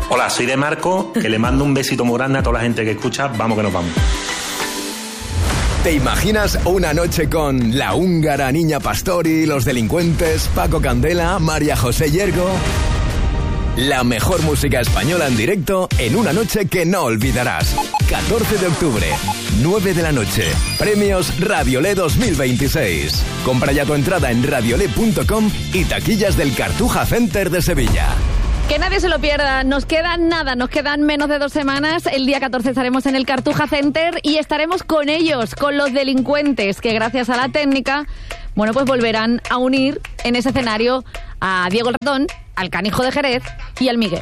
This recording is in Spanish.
Hola, soy de Marco, que le mando un besito muy grande a toda la gente que escucha. Vamos que nos vamos. ¿Te imaginas una noche con La Húngara, Niña Pastori, Los Delincuentes, Paco Candela, María José Yergo? La mejor música española en directo en una noche que no olvidarás. 14 de octubre, 9 de la noche. Premios Radiolé 2026. Compra ya tu entrada en radiolé.com y taquillas del Cartuja Center de Sevilla. Que nadie se lo pierda, nos quedan menos de 2 semanas. El día 14 estaremos en el Cartuja Center y estaremos con ellos, con Los Delincuentes, que gracias a la técnica, bueno, pues volverán a unir en ese escenario a Diego el Ratón, al Canijo de Jerez y al Miguel.